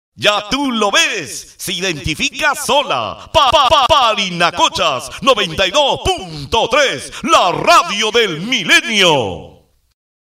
Ya tú lo ves, se identifica sola. Parinacochas 92.3, la radio del milenio.